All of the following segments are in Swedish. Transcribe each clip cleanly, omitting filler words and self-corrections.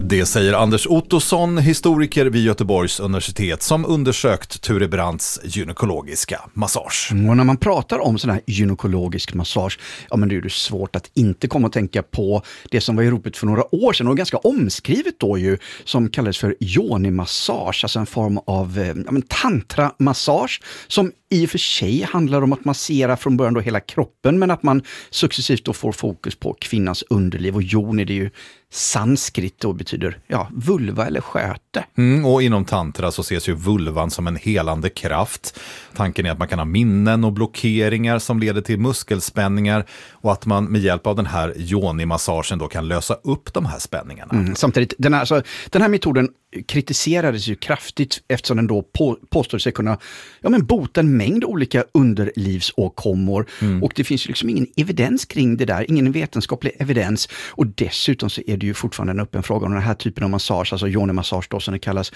Det säger Anders Ottosson, historiker vid Göteborgs universitet som undersökt Ture Brandts gynekologiska massage. Och när man pratar om sån här gynekologisk massage, ja men det är ju svårt att inte komma att tänka på det som var i ropet för några år sedan och ganska omskrivet då ju, som kallades för yoni-massage, alltså en form av tantra-massage som i och för sig handlar om att massera från början då hela kroppen, men att man successivt då får fokus på kvinnans underliv, och yoni, det är ju sanskrit och betyder vulva eller sköte. Och inom tantra så ses ju vulvan som en helande kraft. Tanken är att man kan ha minnen och blockeringar som leder till muskelspänningar och att man med hjälp av den här yoni-massagen då kan lösa upp de här spänningarna. Samtidigt, den här metoden kritiserades ju kraftigt eftersom den då påstod sig kunna bota en mängd olika underlivsåkommor. Och det finns ju liksom ingen evidens kring det där, ingen vetenskaplig evidens, och dessutom så är det ju fortfarande en öppen fråga om den här typen av massage, alltså yoni-massage då som det kallas,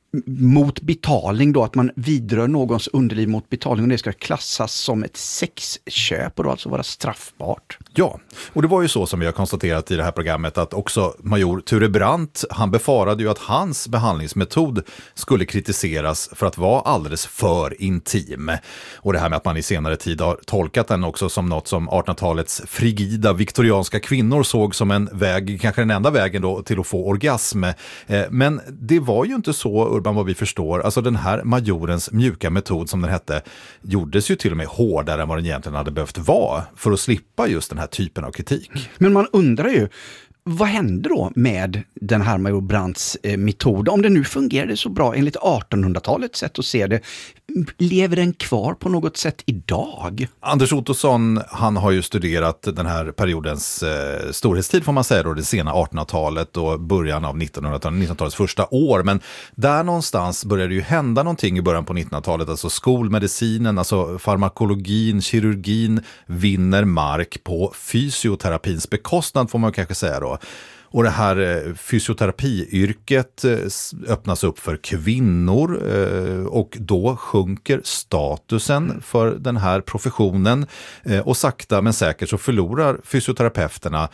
mot betalning då, att man vidrör någons underliv mot betalning, och det ska klassas som ett sexköp och då alltså vara straffbart. Ja, och det var ju så som vi har konstaterat i det här programmet att också major Ture Brandt, han befarade ju att hans behandlingsmetod skulle kritiseras för att vara alldeles för intim. Och det här med att man i senare tid har tolkat den också som något som 1800-talets frigida viktorianska kvinnor såg som en väg, kanske den enda vägen då till att få orgasm. Men det var ju inte så, Urban, vad vi förstår. Alltså den här majorens mjuka metod som den hette gjordes ju till och med hårdare än vad den egentligen hade behövt vara för att slippa just den här typen av kritik. Men man undrar ju, vad hände då med den här major Brandts metod? Om det nu fungerade så bra enligt 1800-talets sätt att se det, lever den kvar på något sätt idag? Anders Ottosson, han har ju studerat den här periodens storhetstid får man säga då, det sena 1800-talet och början av 1900-talets första år. Men där någonstans började det ju hända någonting i början på 1900-talet. Alltså skolmedicinen, alltså farmakologin, kirurgin vinner mark på fysioterapins bekostnad får man kanske säga då. Och det här fysioterapiyrket öppnas upp för kvinnor och då sjunker statusen för den här professionen och sakta men säkert så förlorar fysioterapeuterna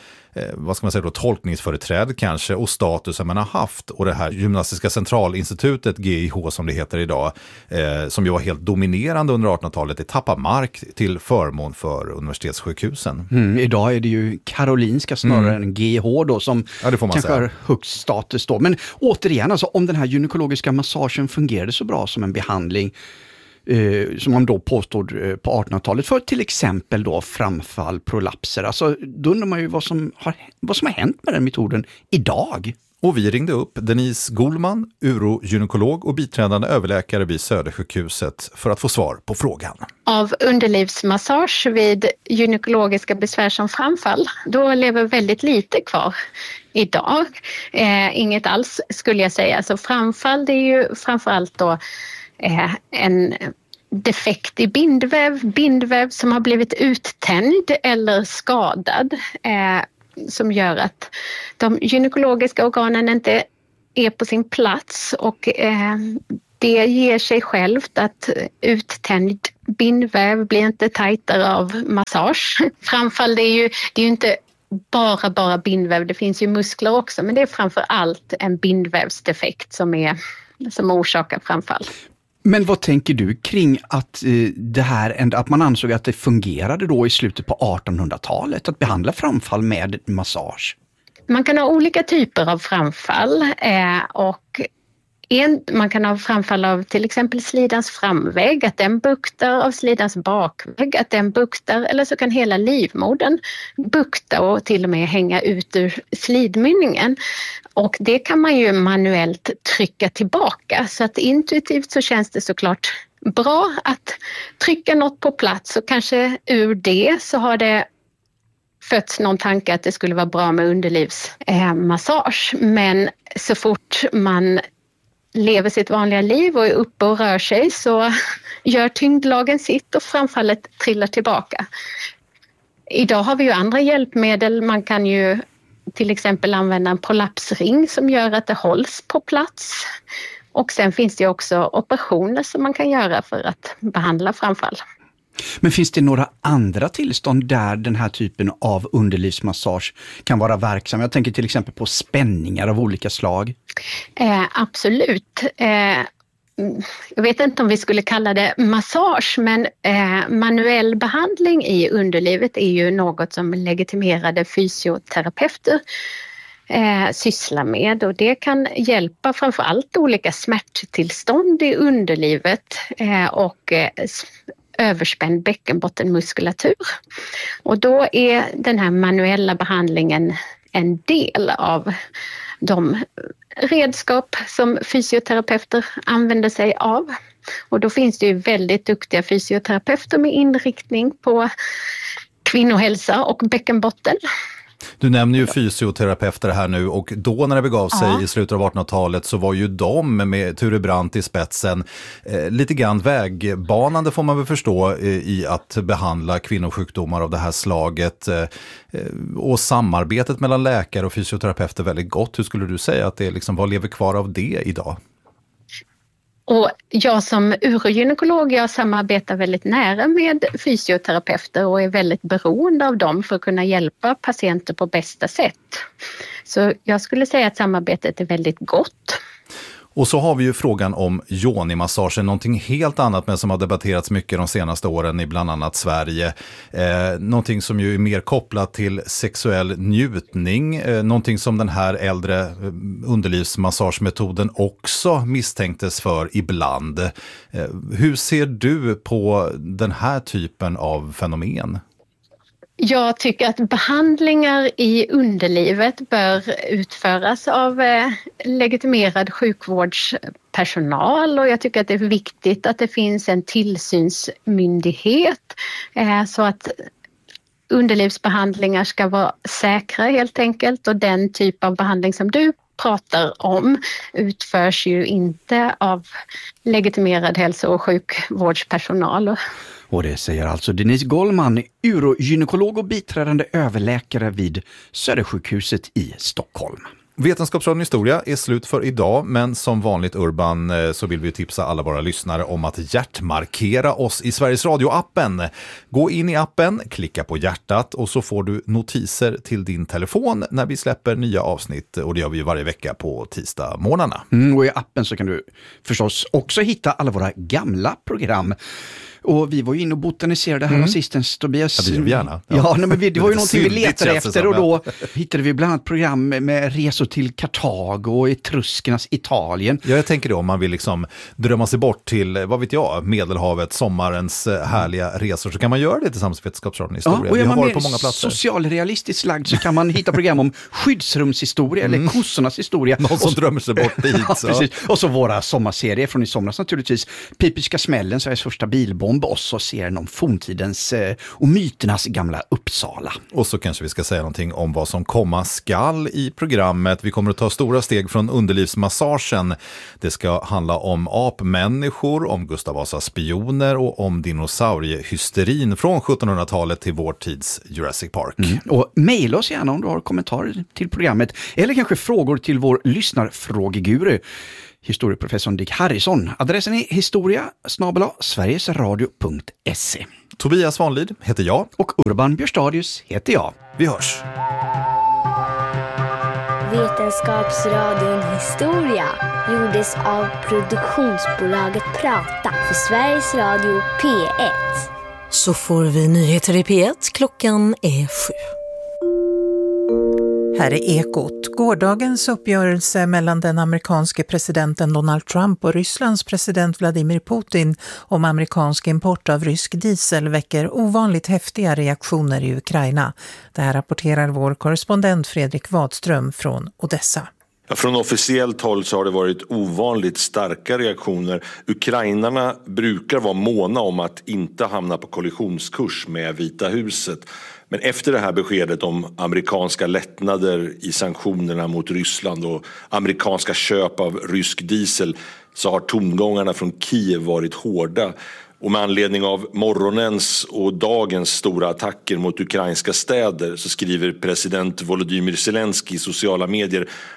tolkningsföreträd kanske och statusen man har haft. Och det här gymnastiska centralinstitutet, GIH som det heter idag, som ju var helt dominerande under 1800-talet, det tappar mark till förmån för universitetssjukhusen. Idag är det ju Karolinska snarare än GIH då som kanske har högst status då. Men återigen, alltså, om den här gynekologiska massagen fungerade så bra som en behandling som man då påstod på 1800-talet för till exempel då framfall, prolapser. Alltså, då undrar man ju vad som har hänt med den metoden idag. Och vi ringde upp Denise Goldman, urogynekolog och biträdande överläkare vid Södersjukhuset för att få svar på frågan. Av underlivsmassage vid gynekologiska besvär som framfall, då lever väldigt lite kvar idag. Inget alls skulle jag säga. Så framfall, det är ju framförallt då en defekt i bindväv som har blivit uttänd eller skadad som gör att de gynekologiska organen inte är på sin plats och det ger sig självt att uttänd bindväv blir inte tajtare av massage. Framfall, det är ju inte bara bindväv, det finns ju muskler också, men det är framför allt en bindvävsdefekt som orsakar framfall. Men vad tänker du kring att man ansåg att det fungerade då i slutet på 1800-talet att behandla framfall med massage? Man kan ha olika typer av framfall och man kan ha framfall av till exempel slidans framvägg, att den buktar, av slidans bakvägg, att den buktar, eller så kan hela livmodern bukta och till och med hänga ut ur slidmynningen. Och det kan man ju manuellt trycka tillbaka, så att intuitivt så känns det såklart bra att trycka något på plats, och kanske ur det så har det fötts någon tanke att det skulle vara bra med underlivsmassage. Men så fort man lever sitt vanliga liv och är uppe och rör sig så gör tyngdlagen sitt och framfallet trillar tillbaka. Idag har vi ju andra hjälpmedel. Man kan ju till exempel använda en prolapsring som gör att det hålls på plats. Och sen finns det också operationer som man kan göra för att behandla framfall. Men finns det några andra tillstånd där den här typen av underlivsmassage kan vara verksam? Jag tänker till exempel på spänningar av olika slag. Absolut. Jag vet inte om vi skulle kalla det massage, men manuell behandling i underlivet är ju något som legitimerade fysioterapeuter sysslar med, och det kan hjälpa framförallt olika smärttillstånd i underlivet och överspänd bäckenbottenmuskulatur. Och då är den här manuella behandlingen en del av de redskap som fysioterapeuter använder sig av. Och då finns det ju väldigt duktiga fysioterapeuter med inriktning på kvinnohälsa och bäckenbotten. Du nämner ju fysioterapeuter här nu, och då när det begav sig i slutet av 1800-talet så var ju de med Ture Brandt i spetsen lite grann vägbanande, får man väl förstå, i att behandla kvinnosjukdomar av det här slaget. Och samarbetet mellan läkare och fysioterapeuter är väldigt gott. Hur skulle du säga att det liksom, vad lever kvar av det idag? Och jag som urogynekolog, jag samarbetar väldigt nära med fysioterapeuter och är väldigt beroende av dem för att kunna hjälpa patienter på bästa sätt. Så jag skulle säga att samarbetet är väldigt gott. Och så har vi ju frågan om yoni-massagen, någonting helt annat men som har debatterats mycket de senaste åren i bland annat Sverige. Någonting som ju är mer kopplat till sexuell njutning, någonting som den här äldre underlivsmassagemetoden också misstänktes för ibland. Hur ser du på den här typen av fenomen? Jag tycker att behandlingar i underlivet bör utföras av legitimerad sjukvårdspersonal, och jag tycker att det är viktigt att det finns en tillsynsmyndighet så att underlivsbehandlingar ska vara säkra helt enkelt, och den typ av behandling som du pratar om utförs ju inte av legitimerad hälso- och sjukvårdspersonal. Och det säger alltså Denise Gollman, urogynekolog och biträdande överläkare vid Södersjukhuset i Stockholm. Vetenskapsradion Historia är slut för idag, men som vanligt Urban så vill vi tipsa alla våra lyssnare om att hjärtmarkera oss i Sveriges Radio-appen. Gå in i appen, klicka på hjärtat och så får du notiser till din telefon när vi släpper nya avsnitt, och det gör vi varje vecka på tisdag morgnarna. Och i appen så kan du förstås också hitta alla våra gamla program. Och vi var ju inne och botaniserade här assistens Tobias. Ja, det gör vi gärna. Ja, men det var ju någonting vi letade efter, och då hittade vi bland annat program med resor till Kartago och etruskernas Italien. Ja, jag tänker då om man vill liksom drömma sig bort till, vad vet jag, Medelhavet, sommarens härliga resor, så kan man göra det tillsammans med Vetenskapsradion Historia. Ja, och vi har varit på många platser. Socialrealistiskt lagd så kan man hitta program om skyddsrumshistoria eller kossornas historia. Någon som drömmer sig bort dit. Ja, precis. Och så våra sommarserier från i somras naturligtvis. Pipiska smällen, Sveriges första bilbomb, och så serien om forntidens och myternas gamla Uppsala. Och så kanske vi ska säga någonting om vad som komma skall i programmet. Vi kommer att ta stora steg från underlivsmassagen. Det ska handla om apmänniskor, om Gustav Vasas spioner och om dinosauriehysterin från 1700-talet till vår tids Jurassic Park. Och mejla oss gärna om du har kommentarer till programmet eller kanske frågor till vår lyssnarfrågeguru, historieprofessorn Dick Harrison. Adressen är historia@sverigesradio.se. Tobias Vanlid heter jag. Och Urban Björstadius heter jag. Vi hörs. Vetenskapsradion Historia gjordes av produktionsbolaget Prata för Sveriges Radio P1. Så får vi nyheter i P1. Klockan är 7. Här är Ekot. Gårdagens uppgörelse mellan den amerikanske presidenten Donald Trump och Rysslands president Vladimir Putin om amerikansk import av rysk diesel väcker ovanligt häftiga reaktioner i Ukraina. Det här rapporterar vår korrespondent Fredrik Wadström från Odessa. Från officiellt håll så har det varit ovanligt starka reaktioner. Ukrainarna brukar vara måna om att inte hamna på kollisionskurs med Vita huset. Men efter det här beskedet om amerikanska lättnader i sanktionerna mot Ryssland och amerikanska köp av rysk diesel så har tongångarna från Kiev varit hårda. Och med anledning av morgonens och dagens stora attacker mot ukrainska städer så skriver president Volodymyr Zelensky i sociala medier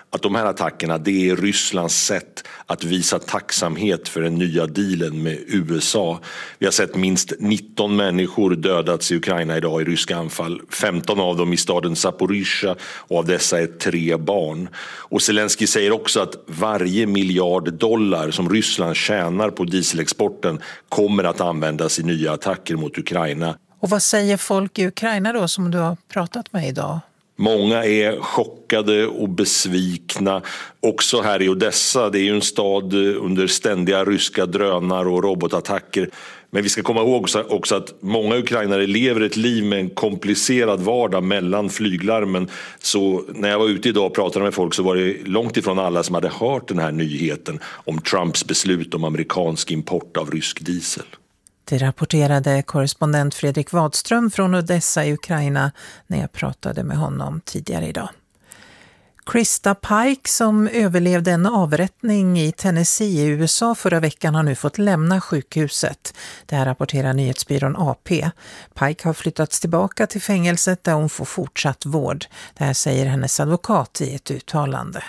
att de här attackerna, det är Rysslands sätt att visa tacksamhet för den nya dealen med USA. Vi har sett minst 19 människor dödats i Ukraina idag i ryska anfall. 15 av dem i staden Zaporizjzja och av dessa är 3 barn. Och Zelensky säger också att varje miljard dollar som Ryssland tjänar på dieselexporten kommer att användas i nya attacker mot Ukraina. Och vad säger folk i Ukraina då som du har pratat med idag? Många är chockade och besvikna. Också här i Odessa, det är ju en stad under ständiga ryska drönar och robotattacker. Men vi ska komma ihåg också att många ukrainare lever ett liv med en komplicerad vardag mellan flyglarmen. Så när jag var ute idag och pratade med folk så var det långt ifrån alla som hade hört den här nyheten om Trumps beslut om amerikansk import av rysk diesel. Det rapporterade korrespondent Fredrik Wadström från Odessa i Ukraina när jag pratade med honom tidigare idag. Krista Pike, som överlevde en avrättning i Tennessee i USA förra veckan, har nu fått lämna sjukhuset. Det här rapporterar nyhetsbyrån AP. Pike har flyttats tillbaka till fängelset där hon får fortsatt vård. Det här säger hennes advokat i ett uttalande.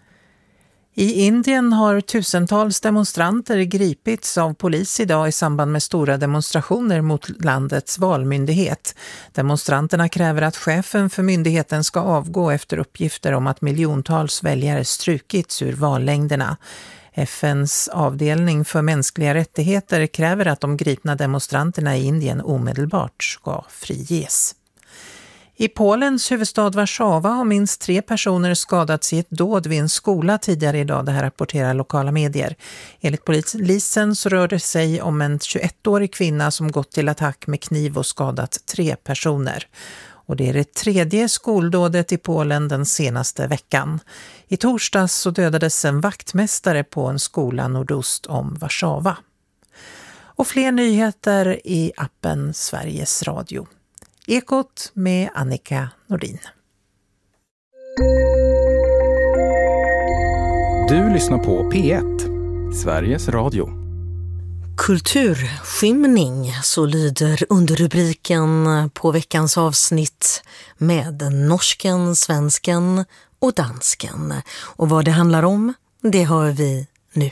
I Indien har tusentals demonstranter gripits av polis idag i samband med stora demonstrationer mot landets valmyndighet. Demonstranterna kräver att chefen för myndigheten ska avgå efter uppgifter om att miljontals väljare strukits ur vallängderna. FNs avdelning för mänskliga rättigheter kräver att de gripna demonstranterna i Indien omedelbart ska friges. I Polens huvudstad Warszawa har minst 3 personer skadats i ett dåd vid en skola tidigare idag, det här rapporterar lokala medier. Enligt polisen så rör det sig om en 21-årig kvinna som gått till attack med kniv och skadat 3 personer. Och det är det 3:e skoldådet i Polen den senaste veckan. I torsdags så dödades en vaktmästare på en skola nordost om Warszawa. Och fler nyheter i appen Sveriges Radio. Ekot med Annika Nordin. Du lyssnar på P1, Sveriges Radio. Kulturskymning, så lyder underrubriken på veckans avsnitt med norsken, svensken och dansken. Och vad det handlar om, det hör vi nu.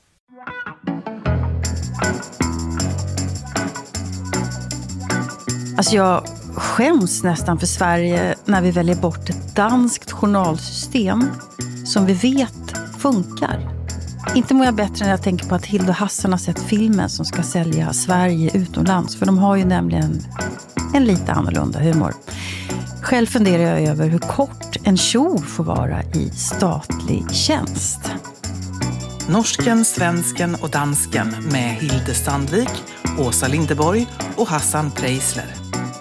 Alltså jag skäms nästan för Sverige när vi väljer bort ett danskt journalsystem som vi vet funkar. Inte mår jag bättre när jag tänker på att Hilde och Hassan har sett filmen som ska sälja Sverige utomlands. För de har ju nämligen en lite annorlunda humor. Själv funderar jag över hur kort en show får vara i statlig tjänst. Norsken, svensken och dansken med Hilde Sandvik, Åsa Lindeborg och Hassan Preisler.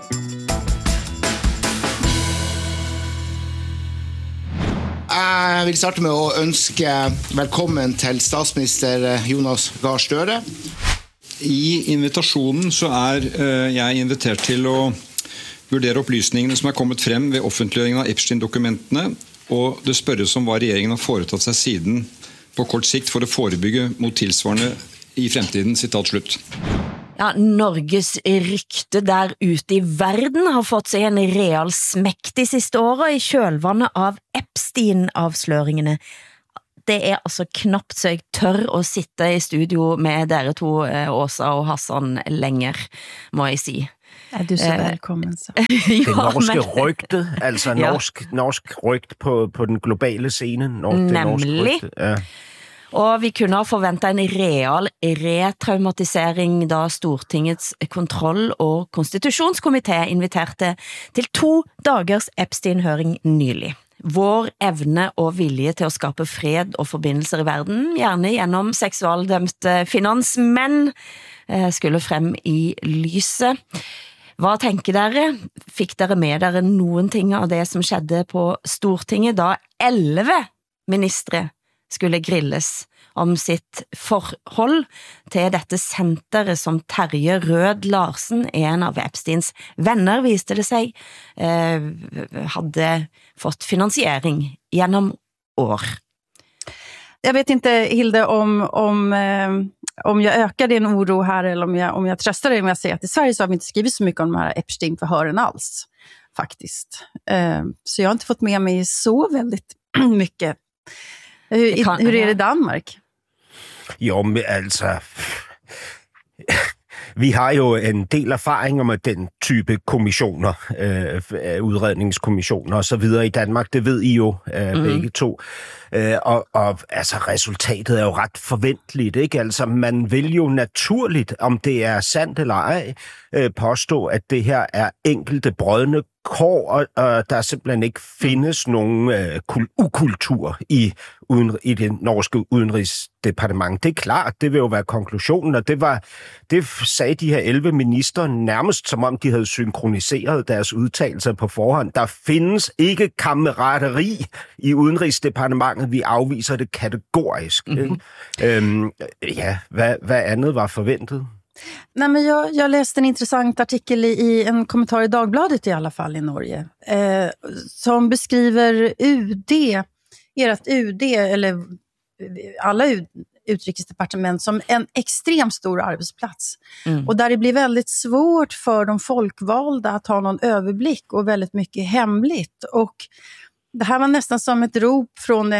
Jeg vil starte med å ønske velkommen til statsminister Jonas Gahr Støre. I invitasjonen så jeg invitert til å vurdere opplysningene som kommet frem ved offentliggjøringen av Epstein-dokumentene, og det spørres om hva regjeringen har foretatt seg siden på kort sikt for å forebygge mot tilsvarende i fremtiden, sitat slutt. Ja, Norges rykte der ute i verden har fått seg en real smekk de siste årene i kjølvannet av Epstein-avsløringene. Det er altså knapt så jeg tør å sitte i studio med dere to, Åsa og Hassan, lenger, må jeg si. Er du så velkommen så? Det norske rygte, altså norsk rygt på den globale scene. Nemlig. Og vi kunne ha forventet en real retraumatisering da Stortingets kontroll- og konstitusjonskomité inviterte til 2 dagers Epstein-høring nylig. Vår evne og vilje til å skape fred og forbindelser i verden, gjerne gjennom seksualdømte finansmenn, skulle frem i lyset. Hva tenker dere? Fikk dere med dere noen ting av det som skjedde på Stortinget da 11 ministre skulle grilles om sitt forhold til dette senteret som Terje Rød Larsen, en av Epsteins venner, viste det seg, hadde fått finansiering genom år. Jag vet inte, Hilde, om jag ökar din oro här eller om jag tröstar dig om jag säger att i Sverige så har vi inte skrivit så mycket om de här Epstein-förhören alls, faktiskt. Så jag har inte fått med mig så väldigt mycket Hur är det i Danmark? Jo, men altså... Vi har jo en del erfaringer med den type kommissioner, udredningskommissioner og så videre i Danmark. Det ved I jo begge to. Og altså, resultatet er jo ret forventeligt, ikke? Altså, man vil jo naturligt, om det er sandt eller ej, påstå, at det her er enkelte brødne kår, og der simpelthen ikke findes nogen ukultur i det norske udenrigsdepartement. Det er klart, det vil jo være konklusionen, og det sagde de her 11 minister nærmest som om de havde synkroniseret deres udtalelser på forhånd. Der findes ikke kammerateri i udenrigsdepartementet. Vi afviser det kategorisk. Hvad andet var forventet? Nej, men jag läste en intressant artikel i en kommentar i Dagbladet i alla fall i Norge som beskriver ert UD eller alla utrikesdepartement som en extremt stor arbetsplats. Och där det blir väldigt svårt för de folkvalda att ha någon överblick och väldigt mycket hemligt. Och det här var nästan som ett rop från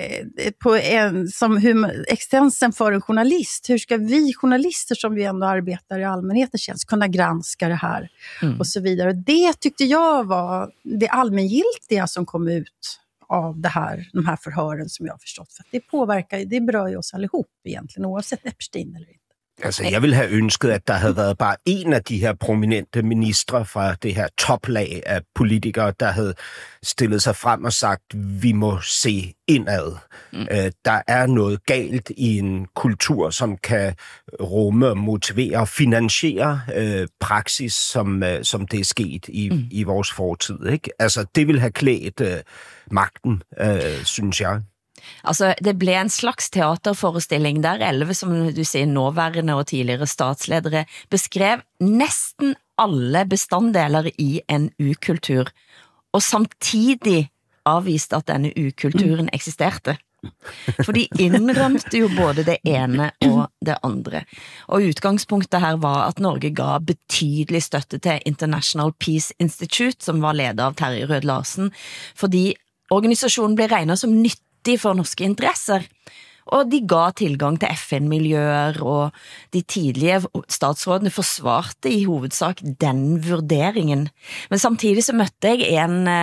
extensen för en journalist. Hur ska vi journalister som vi ändå arbetar i allmänhetens tjänst kunna granska det här och så vidare. Det tyckte jag var det allmängiltiga som kom ut av de här förhören som jag har förstått. För att det berör ju oss allihop egentligen, oavsett Epstein eller inte. Altså, jeg ville have ønsket, at der havde været bare en af de her prominente ministre fra det her toplag af politikere, der havde stillet sig frem og sagt, vi må se indad. Der er noget galt i en kultur, som kan rumme, motivere og finansiere praksis, som det er sket i vores fortid. Ikke? Altså, det ville have klædt magten, synes jeg. Altså, det ble en slags teaterforestilling der 11, som du sier, nåværende og tidligere statsledere, beskrev næsten alle bestanddeler i en ukultur, og samtidig avviste at denne ukulturen eksisterte. For de innrømte jo både det ene og det andre. Og utgangspunktet her var at Norge ga betydelig støtte til International Peace Institute, som var ledet av Terje Rød Larsen, fordi organisasjonen ble regnet som nyttig for norske interesser, og de ga tilgang til FN-miljøer, og de tidlige statsrådene forsvarte i hovedsak den vurderingen. Men samtidig så møtte jeg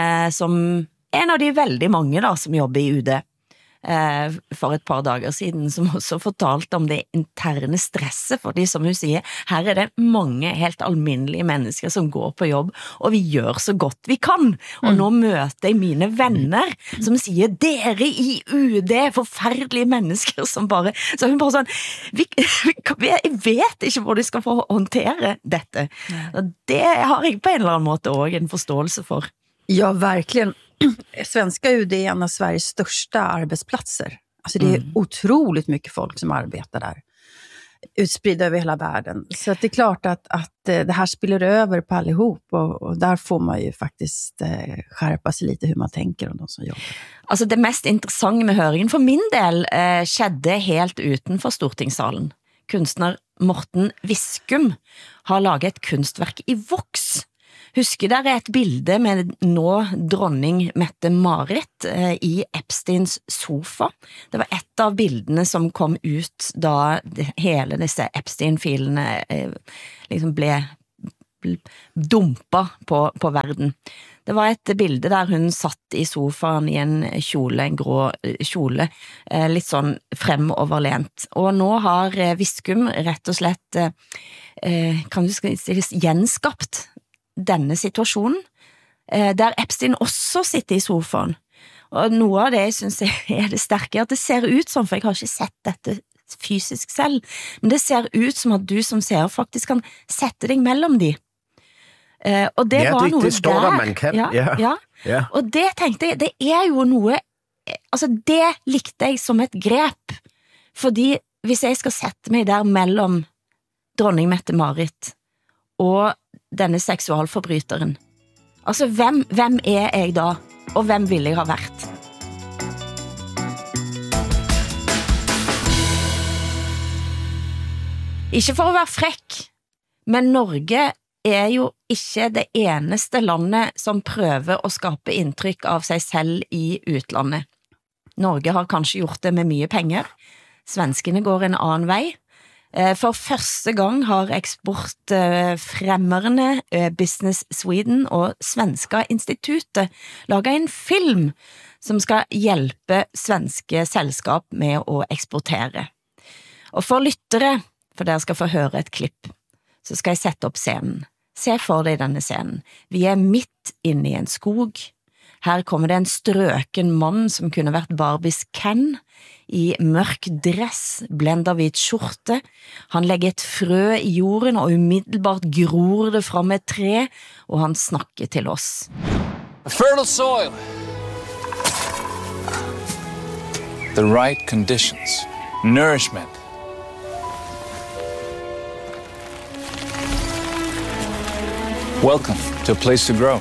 en av de veldig mange da, som jobber i UD, for et par dager siden, som også fortalte om det interne stresset, fordi som hun sier, her er det mange helt alminnelige mennesker som går på jobb, og vi gjør så godt vi kan. Og nå møter jeg mine venner som sier, dere i UD, forferdelige mennesker som bare, så hun bare sånn, jeg vet ikke hvor de skal få håndtere dette. Og det har jeg på en eller annen måte også en forståelse for. Ja, verkligen. Svenska UD är en av Sveriges största arbetsplatser. Alltså det är otroligt mycket folk som arbetar där. Utspridda över hela världen. Så att det är klart att det här spiller över på allihop. Och där får man ju faktiskt skärpa sig lite hur man tänker om de som jobbar. Altså det mest interessante med høringen for min del skjedde helt utenfor Stortingssalen. Kunstner Morten Viskum har laget et kunstverk i voks. Husker dere et bilde med nå dronning Mette-Marit i Epsteins sofa? Det var et av bildene som kom ut da hele disse Epstein-filene liksom ble dumpa på verden. Det var et bilde der hun satt i sofaen i en kjole, en grå kjole, litt sånn fremoverlent. Og nå har Viskum rett og slett, kan du si, gjenskapt denne situasjonen, der Epstein også sitter i sofaen. Og noe av det jeg synes er det sterke, at det ser ut som, for jeg har ikke sett dette fysisk selv, men det ser ut som at du som ser faktisk kan sette deg mellom de. Og det var noe det står der man kan. Ja. Og det tenkte jeg, det er jo noe, altså det likte jeg som et grep, fordi hvis jeg skal sette meg der mellom dronning Mette-Marit og denne seksualforbryteren. Altså, hvem er jeg da? Og hvem vil jeg ha vært? Ikke for å være frekk, men Norge er jo ikke det eneste landet som prøver å skape inntrykk av seg selv i utlandet. Norge har kanskje gjort det med mye penger. Svenskene går en annen vei. For første gang har eksportfremmerne Business Sweden og Svenska Institutet laget en film som skal hjelpe svenske selskap med å eksportere. Og for lyttere, for dere skal få høre et klipp, så skal jeg sette opp scenen. Se for deg denne scenen. Vi midt inne i en skog. Her kommer det en strøken mann som kunne vært Barbies Ken, i mørk dress, blenda hvit skjorte. Han legger et frø i jorden, og umiddelbart gror det fram et tre, og han snakker til oss. A fertile soil. The right conditions. Nourishment. Welcome to a place to grow.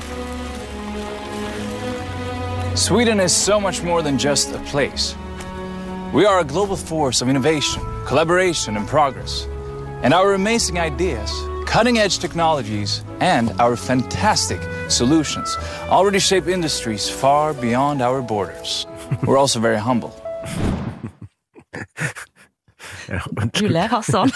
Sweden is so much more than just a place. We are a global force of innovation, collaboration, and progress. And our amazing ideas, cutting-edge technologies, and our fantastic solutions already shape industries far beyond our borders. We're also very humble. Du ler, Hassan.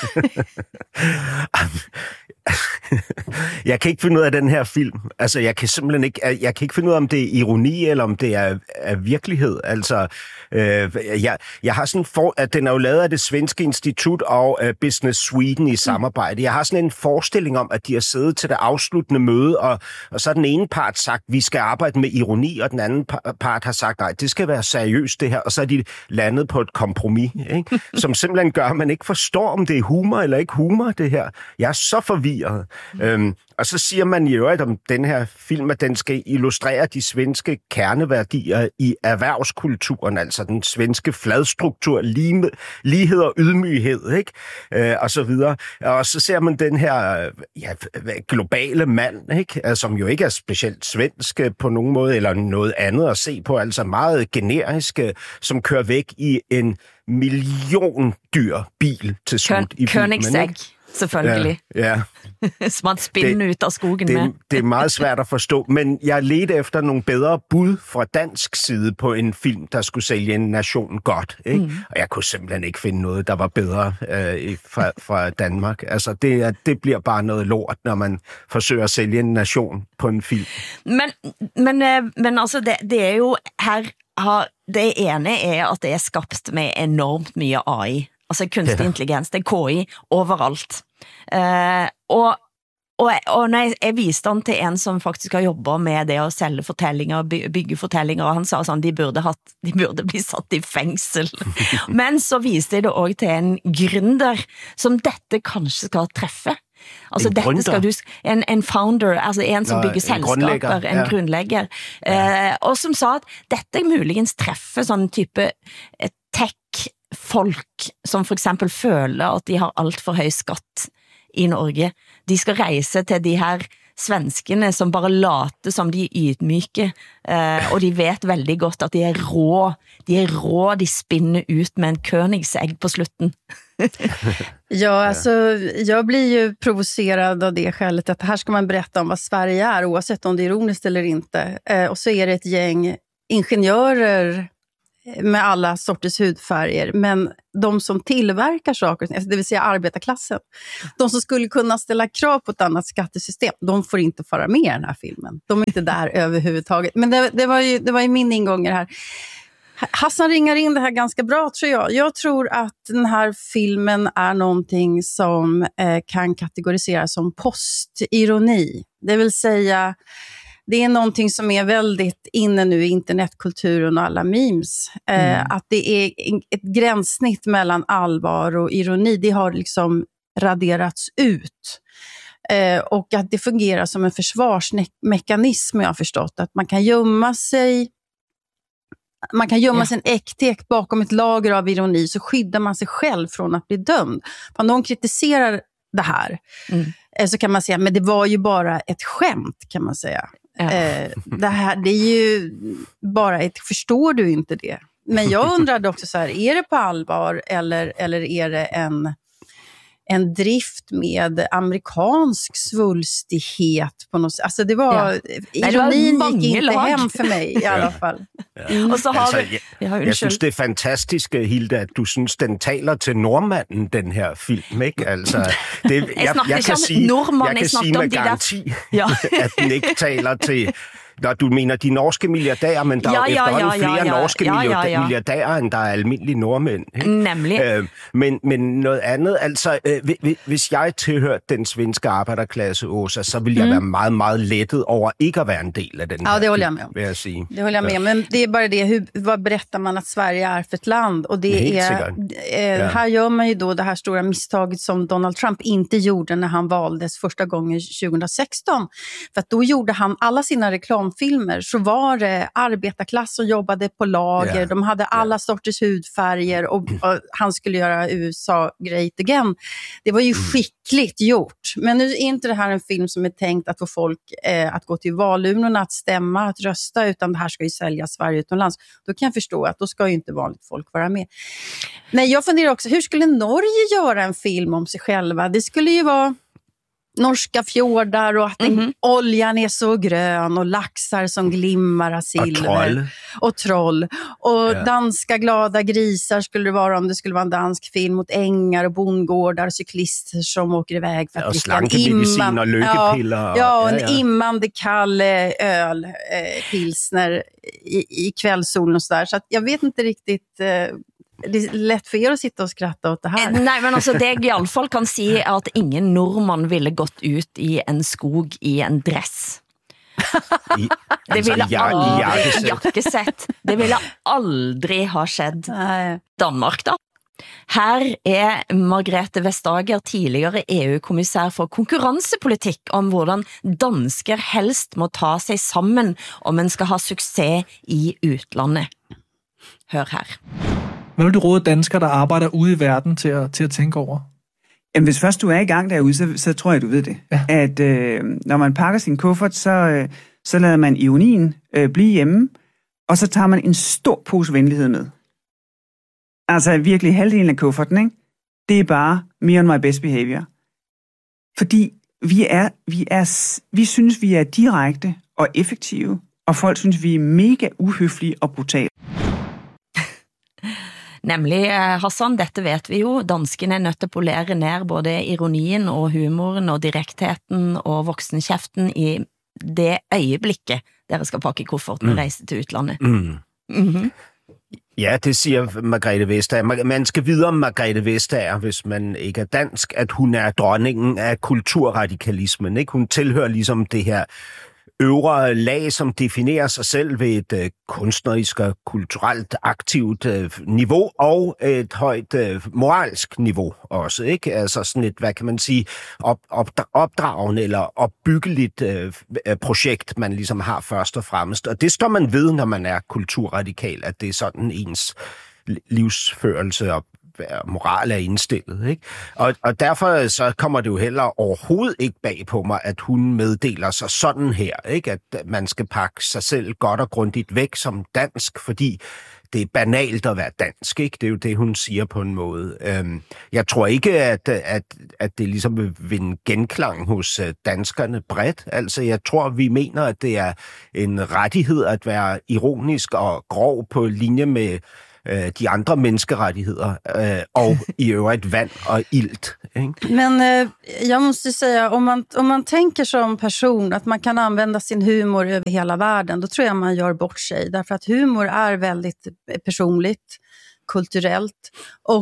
Jeg kan ikke finde ud af den her film. Altså, jeg kan simpelthen ikke, jeg kan ikke finde ud af, om det er ironi, eller om det er virkelighed. Altså, jeg har sådan at den er jo lavet af det svenske institut og Business Sweden i samarbejde. Jeg har sådan en forestilling om, at de har siddet til det afsluttende møde, og så den ene part sagt, vi skal arbejde med ironi, og den anden part har sagt, nej, det skal være seriøst det her, og så er de landet på et kompromis, ikke? Som simpelthen gør, at man ikke forstår, om det er humor eller ikke humor, det her. Jeg er så forvirret. Og så siger man i øvrigt om den her film, at den skal illustrere de svenske kerneværdier i erhvervskulturen, altså den svenske fladstruktur, lighed og ydmyghed, ikke? Og så videre. Og så ser man den her globale mand, ikke? Som jo ikke er specielt svensk på nogen måde, eller noget andet at se på, altså meget generisk, som kører væk i en milliondyr bil til slut i filmen. Königsegg. Selvfølgelig. Ja. Som man spinner ut av skogen med. Det er meget svært at forstå, men jeg ledte efter nogle bedre bud fra dansk side på en film, der skulle sælge en nation godt. Ikke? Og jeg kunne simpelthen ikke finde noget, der var bedre fra Danmark. Altså, det bliver bare noget lort, når man forsøger at sælge en nation på en film. Men altså, det er jo her, det ene er, at det er skabt med enormt mye AI. Altså kunstig intelligens, det er KI overalt. Og når jeg viste han til en som faktisk har jobbet med det å selge fortellinger, bygge fortellinger, og han sa sånn, de burde bli satt i fengsel. Men så viste jeg det også til en gründer som dette kanskje skal treffe. Altså dette skal du, en founder, altså en som bygger selskaper, en grunnlegger, og som sa at dette muligens treffer sånn type tech-folk som for eksempel føler at de har alt for høy skatt i Norge. De skal reise til de her svenskene som bare later som de ydmyke, og de vet veldig godt at de er rå, de spinner ut med en Königsegg på slutten. Ja, alltså jag blir ju provocerad av det skälet att här ska man berätta om vad Sverige är, oavsett om det är ironiskt eller inte. Och så är det ett gäng ingenjörer med alla sorters hudfärger, men de som tillverkar saker, det vill säga arbetarklassen, de som skulle kunna ställa krav på ett annat skattesystem, de får inte fara med i den här filmen. De är inte där överhuvudtaget. Men det var ju min ingång här. Hassan ringar in det här ganska bra, tror jag. Jag tror att den här filmen är någonting som kan kategoriseras som postironi. Det vill säga, det är någonting som är väldigt inne nu i internetkulturen och alla memes. Att det är ett gränssnitt mellan allvar och ironi, det har liksom raderats ut. Och att det fungerar som en försvarsmekanism, jag har förstått. Att man kan gömma sig sin äktek bakom ett lager av ironi, så skyddar man sig själv från att bli dömd. För någon kritiserar det här, så kan man säga, men det var ju bara ett skämt, kan man säga. Det här, det är ju bara ett, förstår du inte det? Men jag undrade också så här, är det på allvar eller är det en drift med amerikansk svulstighet på något sätt. Alltså det var, ironin gick inte hem för mig i alla fall. Och så har jeg synes, det er fantastisk, Hilde, at du synes, den taler til nordmanden, den her film, ikke? Altså, det, jeg kan sige med garanti, at den ikke taler til... Når du mener de norske milliardærer, men der er efterhånden flere norske milliardærer, end der er almindelige nordmænd. Ikke? Nemlig. Men noget andet, altså, hvis jeg tilhørte den svenske arbejderklasse, Åsa, så ville jeg være meget, meget lettet over ikke at være en del af den her det håller jag med om. Vil jeg sige. Det håller jag med om, men det är bara det, vad berättar man att Sverige är för ett land? Och det här gör man ju då det här stora misstaget som Donald Trump inte gjorde när han valdes första gången 2016. För att då gjorde han alla sina reklamfilmer, så var det arbetarklass som jobbade på lager. De hade alla sorters hudfärger och han skulle göra USA great again. Det var ju skickligt gjort. Men nu är inte det här en film som är tänkt att få folk att gå till valurnorna, att stämma, att rösta, utan det här ska ju sälja Sverige utomlands. Då kan jag förstå att då ska ju inte vanligt folk vara med. Nej, jag funderar också, hur skulle Norge göra en film om sig själva? Det skulle ju vara norska fjordar och att oljan är så grön och laxar som glimmar av silver. Och troll. Och danska glada grisar skulle det vara om det skulle vara en dansk film, mot ängar och bondgårdar, cyklister som åker iväg för att dricka slankemedicin och lyckepiller. Ja, en immande kall öl, pilsner i kvällssolen och sådär. Så att jag vet inte riktigt... Det är lätt för er att sitta och skratta åt det här. Nej, men alltså det jag i alla fall kan säga är att ingen norrman ville gått ut i en skog i en dress. Det ville jakkesett. Det ville aldrig ha skett. Danmark då? Här är Margrethe Vestager, tidligere EU-kommissær for konkurrencepolitik, om hvordan dansker helst må ta sig sammen om en skal ha success i utlandet. Hør her. Hvad vil du råde danskere, der arbejder ude i verden til at tænke over? Jamen, hvis først du er i gang derude, så tror jeg, du ved det. Ja. At når man pakker sin kuffert, så lader man ironien blive hjemme, og så tager man en stor pose venlighed med. Altså virkelig halvdelen af kufferten, ikke? Det er bare me on my best behavior. Fordi vi synes, vi er direkte og effektive, og folk synes, vi er mega uhøflige og brutale. Nemlig, Hassan, dette vet vi jo. Danskene er nødt til at polere ned både ironien og humoren og direktheten og voksenkjeften i det øjeblikket, dere skal pakke kufferten og rejse til utlandet. Ja, det siger Margrethe Vestager. Man skal vide om Margrethe Vestager, hvis man ikke er dansk, at hun er dronningen af kulturradikalismen. Ikke? Hun tilhører ligesom det her øvre lag, som definerer sig selv ved et kunstnerisk og kulturelt aktivt niveau og et højt moralsk niveau også, ikke? Altså sådan et, hvad kan man sige, opdragende eller opbyggeligt projekt, man ligesom har først og fremmest. Og det står man ved, når man er kulturradikal, at det er sådan ens livsførelse og moral er indstillet, ikke? Og derfor så kommer det jo heller overhovedet ikke bag på mig, at hun meddeler sig sådan her, ikke? At man skal pakke sig selv godt og grundigt væk som dansk, fordi det er banalt at være dansk, ikke? Det er jo det, hun siger på en måde. Jeg tror ikke, at det ligesom vil vinde genklang hos danskerne bredt. Altså, jeg tror, vi mener, at det er en rettighed at være ironisk og grov på linje med de andre menneskerettigheder och i övrigt vand och ilt. Men jag måste säga, om man tänker som person att man kan använda sin humor över hela världen, då tror jag man gör bort sig. Därför att humor är väldigt personligt, kulturellt, och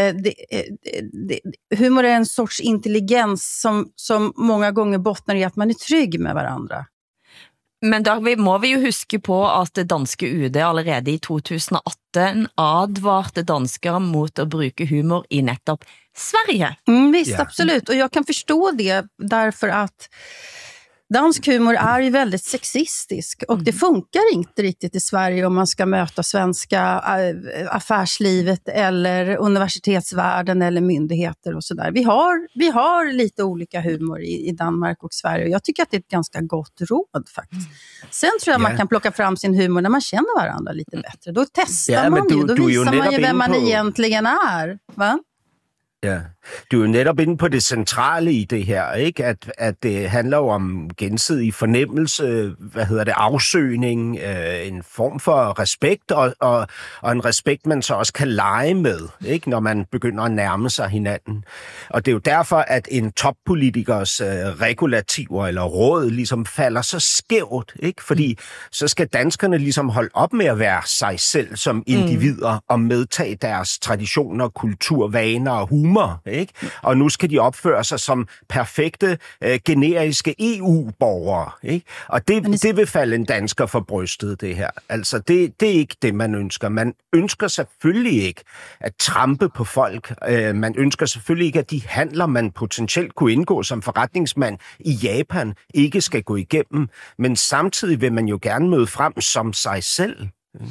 humor är en sorts intelligens som många gånger bottnar i att man är trygg med varandra. Men da må vi jo huske på at det danske UD allerede i 2018 advarte danskere mot at bruke humor i nettopp Sverige. Visst, absolut. Och jag kan förstå det därför att dansk humor är ju väldigt sexistisk och det funkar inte riktigt i Sverige om man ska möta svenska affärslivet eller universitetsvärlden eller myndigheter och sådär. Vi har lite olika humor i Danmark och Sverige och jag tycker att det är ett ganska gott råd faktiskt. Sen tror jag man kan plocka fram sin humor när man känner varandra lite bättre. Då testar man ju, då visar man ju vem man egentligen är, va? Ja. Du er jo netop inde på det centrale i det her, ikke? At det handler jo om gensidig fornemmelse, afsøgning, en form for respekt, og en respekt, man så også kan lege med, ikke? Når man begynder at nærme sig hinanden. Og det er jo derfor, at en toppolitikers regulativer eller råd ligesom falder så skævt, ikke? Fordi så skal danskerne ligesom holde op med at være sig selv som individer og medtage deres traditioner, kultur, vaner og humor, ikke? Og nu skal de opføre sig som perfekte, generiske EU-borgere, ikke? Og det vil falde en dansker for brystet, det her. Altså, det er ikke det, man ønsker. Man ønsker selvfølgelig ikke at trampe på folk. Man ønsker selvfølgelig ikke, at de handler, man potentielt kunne indgå som forretningsmand i Japan, ikke skal gå igennem. Men samtidig vil man jo gerne møde frem som sig selv.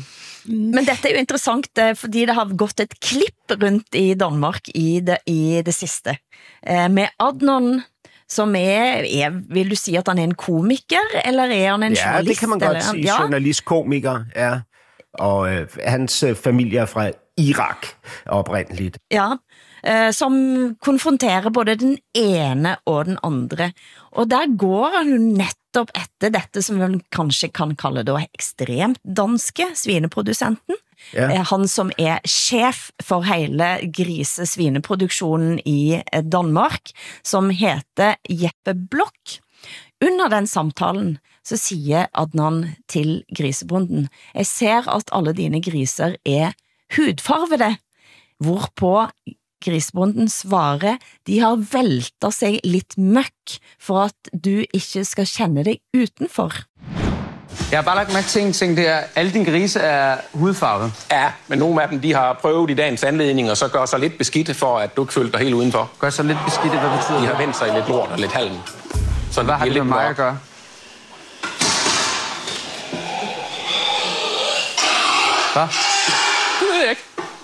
Men dette er jo interessant, fordi det har gått et klipp rundt i Danmark i det sidste. Med Adnan, som vil du sige, at han er en komiker, eller er han en journalist? Ja, det kan man godt sige. Journalist, komiker, ja. Og hans familie er fra Irak oprindeligt. Ja, som konfronterer både den ene og den andre. Og der går han jo netop etter dette, som vi kanskje kan kalle det ekstremt danske svineprodusenten. Ja. Han som er chef for hele grisesvineproduksjonen i Danmark, som heter Jeppe Blok. Under den samtalen så siger Adnan til grisebonden: jeg ser at alle dine griser er hudfarvede, hvorpå grisebonden svarer: de har veltet sig lidt møkk for at du ikke skal kende dig utenfor. Jeg har bare lagt mærke til en ting, det er, alle dine grise er hudfarvet. Ja, men nogle af dem, de har prøvet i dagens anledning, og så gør sig lidt beskidte for, at du ikke føler dig helt udenfor. Gør sig lidt beskidte, hvad betyder det? De har vendt sig i lidt lort og lidt halm. Så hvad har det med mig at gøre? Hvad? Det ved jeg ikke.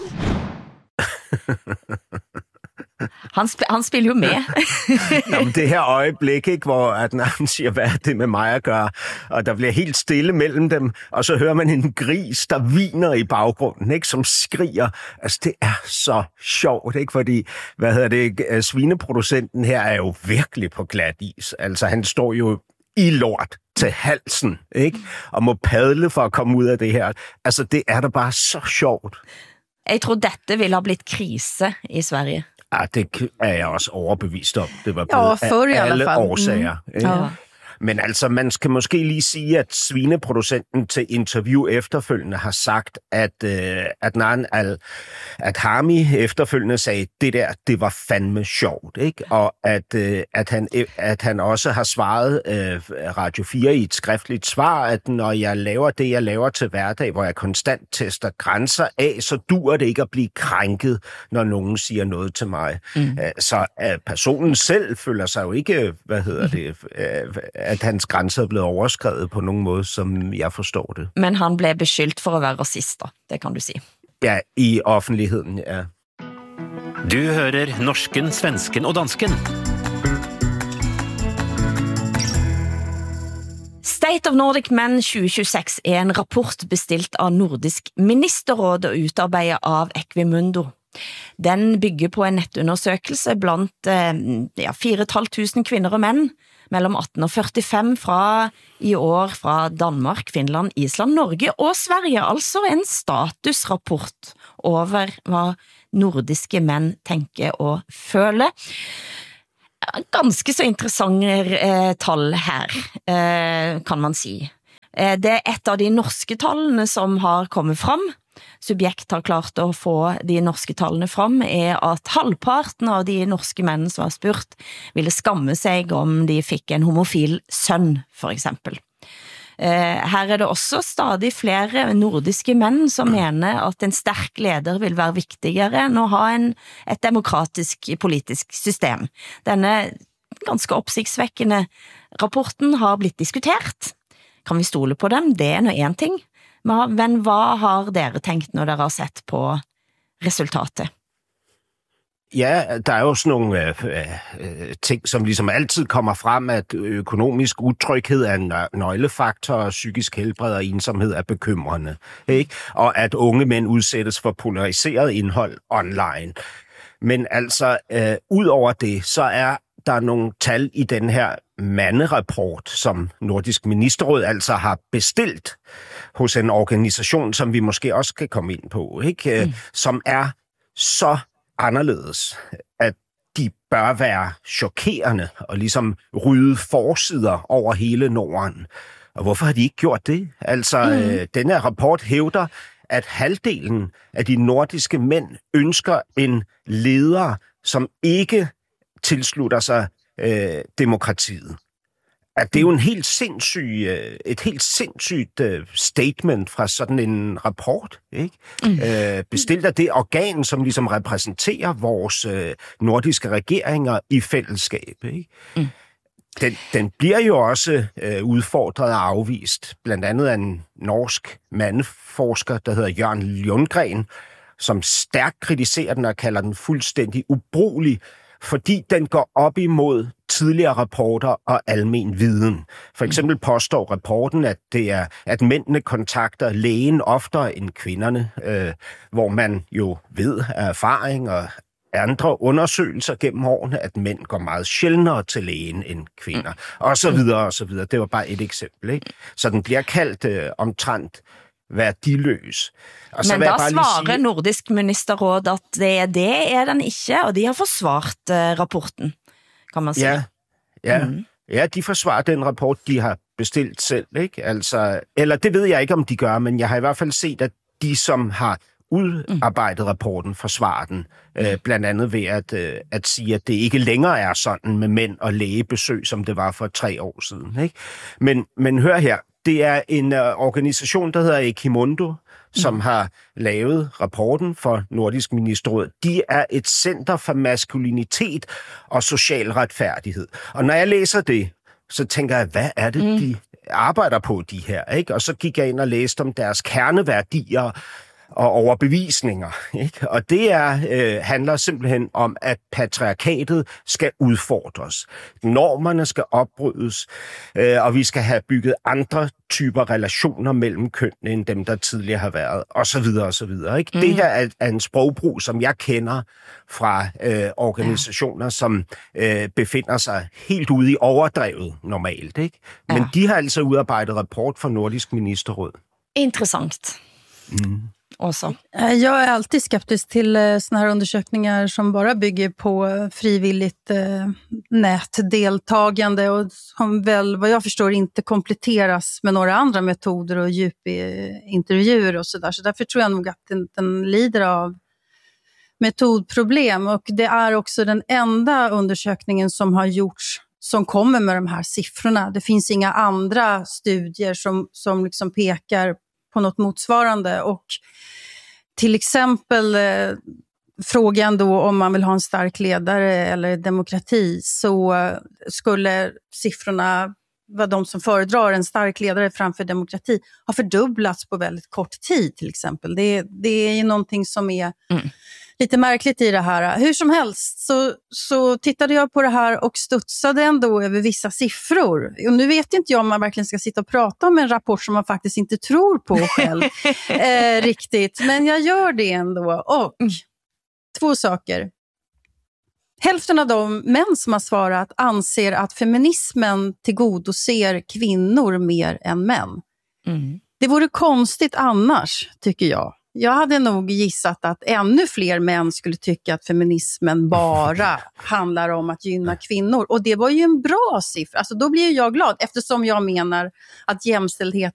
Han spiller jo med. Jamen, det her øjeblik, ikke, hvor han siger, hvad er det med mig at gøre? Og der bliver helt stille mellem dem, og så hører man en gris, der hviner i baggrunden, ikke, som skriger. Altså, det er så sjovt, ikke, fordi, svineproducenten her er jo virkelig på glat is. Altså, han står jo i lort til halsen, ikke, og må padle for at komme ud af det her. Altså, det er da bare så sjovt. Jeg tror, dette ville have blitt krise i Sverige. Ja, det er jeg også overbevist om. Det var blevet af alle årsager. Ja. Men altså, man skal måske lige sige, at svineproducenten til interview efterfølgende har sagt, at Adnan al-Hami efterfølgende sagde, det var fandme sjovt, ikke? Og at han også har svaret Radio 4 i et skriftligt svar, at når jeg laver det, jeg laver til hverdag, hvor jeg konstant tester grænser af, så dur det ikke at blive krænket, når nogen siger noget til mig. Så personen selv føler sig jo ikke, at hans grænser er blevet overskrevet på nogen måde, som jeg forstår det. Men han blev beskyldt for at være racist, det kan du sige. Ja, i offentligheden, ja. Du hører norsken, svensken og dansken. State of Nordic Men 2026 er en rapport bestilt av Nordisk Ministerråd og utarbejdet av Equimundo. Den bygger på en nettundersøgelse blandt 4.500 kvinder og mænd mellem 18 og 45 fra i år fra Danmark, Finland, Island, Norge og Sverige. Altså en statusrapport over hvad nordiske mænd tænker og føler. Ganske så interessante tal her, kan man sige. Det er et av de norske tallene som har kommet frem. Subjekt har klart at få de norske tallene frem, er at halvparten av de norske mænd som har spurt ville skamme sig om de fik en homofil søn, for eksempel. Her er det også stadig flere nordiske mænd som mener at en stærk leder vil være vigtigere end at ha et demokratisk politisk system. Denne ganske opsigtsvækkende rapporten har blitt diskutert. Kan vi stole på dem? Det er nå en ting. Men hvad har dere tænkt, når dere har sett på resultatet? Ja, der er jo sådan nogle ting, som ligesom altid kommer frem, at økonomisk utryghed er en nøglefaktor, og psykisk helbred og ensomhed er bekymrende, ikke? Og at unge mænd udsættes for polariseret indhold online. Men altså, ud over det, så er der nogle tal i den her manderapport, som Nordisk Ministerråd altså har bestilt hos en organisation, som vi måske også kan komme ind på, ikke? Som er så anderledes, at de bør være chokerende og ligesom rydde forsider over hele Norden. Og hvorfor har de ikke gjort det? Altså, den her rapport hævder, at halvdelen af de nordiske mænd ønsker en leder, som ikke tilslutter sig demokratiet. At det er jo et helt sindssygt statement fra sådan en rapport, ikke? Bestilt af det organ, som ligesom repræsenterer vores nordiske regeringer i fællesskab, ikke? Den bliver jo også udfordret og afvist, blandt andet af en norsk mandeforsker, der hedder Jørgen Lundgren, som stærkt kritiserer den og kalder den fuldstændig ubrugelig, fordi den går op imod tidligere rapporter og almen viden. For eksempel påstår rapporten, at det er, at mændene kontakter lægen oftere end kvinderne, hvor man jo ved af erfaring og andre undersøgelser gennem årene, at mænd går meget sjældnere til lægen end kvinder, og så videre, og så videre. Det var bare et eksempel, ikke? Så den bliver kaldt omtrent værdiløs. Og så men da svarer Nordisk Ministerråd, at det er den ikke, og de har forsvart rapporten, kan man sige. Ja, de forsvarer den rapport, de har bestilt selv, ikke? Altså, eller det ved jeg ikke, om de gør, men jeg har i hvert fald set, at de, som har udarbejdet rapporten, forsvarer den, blandt andet ved at sige, at det ikke længere er sådan med mænd og lægebesøg, som det var for 3 år siden, ikke? Men hør her, det er en organisation, der hedder Equimundo, som har lavet rapporten for Nordisk Ministerråd. De er et center for maskulinitet og social retfærdighed. Og når jeg læser det, så tænker jeg, hvad er det, de arbejder på, de her, ikke? Og så gik jeg ind og læste om deres kerneværdier og overbevisninger, ikke? Og det handler simpelthen om, at patriarkatet skal udfordres. Normerne skal opbrydes, og vi skal have bygget andre typer relationer mellem kønnene, end dem, der tidligere har været, og så videre, og så videre, ikke? Det her er en sprogbrug, som jeg kender fra organisationer, som befinder sig helt ude i overdrevet normalt, ikke? Men de har altså udarbejdet rapport for Nordisk Ministerråd. Intressant. Också. Jag är alltid skeptisk till såna här undersökningar som bara bygger på frivilligt nätdeltagande och som väl vad jag förstår inte kompletteras med några andra metoder och djupintervjuer och sådär. Så därför tror jag nog att den lider av metodproblem, och det är också den enda undersökningen som har gjorts som kommer med de här siffrorna. Det finns inga andra studier som liksom pekar på något motsvarande, och till exempel frågan då om man vill ha en stark ledare eller demokrati, så skulle siffrorna vad de som föredrar en stark ledare framför demokrati har fördubblats på väldigt kort tid till exempel. Det är ju någonting som är lite märkligt i det här. Hur som helst så tittade jag på det här och studsade ändå över vissa siffror. Och nu vet inte jag om man verkligen ska sitta och prata om en rapport som man faktiskt inte tror på själv riktigt. Men jag gör det ändå. Och 2 saker. Hälften av de män som har svarat anser att feminismen tillgodoser kvinnor mer än män. Det vore konstigt annars, tycker jag. Jag hade nog gissat att ännu fler män skulle tycka att feminismen bara handlar om att gynna kvinnor. Och det var ju en bra siffra. Alltså då blir jag glad, eftersom jag menar att jämställdhet